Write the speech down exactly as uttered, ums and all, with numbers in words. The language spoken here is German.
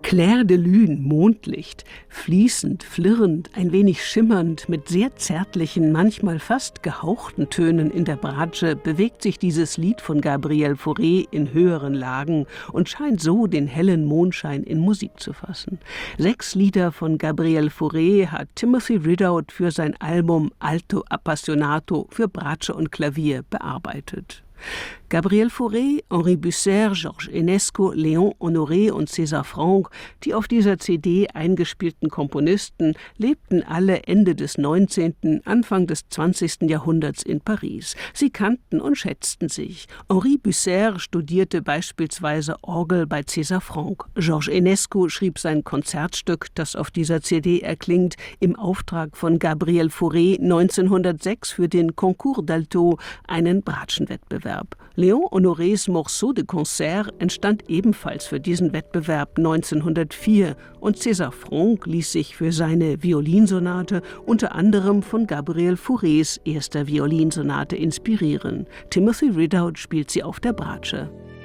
Clair de Lune, Mondlicht, fließend, flirrend, ein wenig schimmernd, mit sehr zärtlichen, manchmal fast gehauchten Tönen in der Bratsche bewegt sich dieses Lied von Gabriel Fauré in höheren Lagen und scheint so den hellen Mondschein in Musik zu fassen. Sechs Lieder von Gabriel Fauré hat Timothy Ridout für sein Album Alto Appassionato für Bratsche und Klavier bearbeitet. Gabriel Fauré, Henri Bucer, Georges Enesco, Léon Honoré und César Franck, die auf dieser C D eingespielten Komponisten, lebten alle Ende des neunzehnten, Anfang des zwanzigsten Jahrhunderts in Paris. Sie kannten und schätzten sich. Henri Bucer studierte beispielsweise Orgel bei César Franck. Georges Enesco schrieb sein Konzertstück, das auf dieser C D erklingt, im Auftrag von Gabriel Fauré neunzehnhundertsechs für den Concours d'Alto, einen Bratschenwettbewerb. Léon Honorés Morceau de Concert entstand ebenfalls für diesen Wettbewerb neunzehnhundertvier und César Franck ließ sich für seine Violinsonate unter anderem von Gabriel Faurés erster Violinsonate inspirieren. Timothy Ridout spielt sie auf der Bratsche.